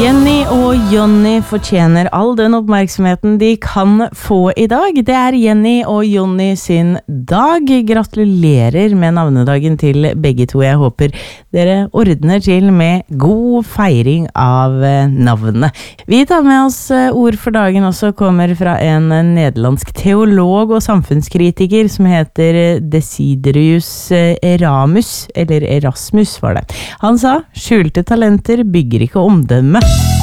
Jenny og Jonny fortjener all den oppmerksomheten de kan få i dag. Det er Jenny og Jonny sin dag. Gratulerer med navnedagen til begge to. Jeg håper dere ordner til med god feiring av navnene. Vi tar med oss ord for dagen også, kommer fra en nederlandsk teolog og samfunnskritiker som heter Desiderius Erasmus, eller Erasmus var det. Han sa, skjulte talenter bygger ikke omdømme.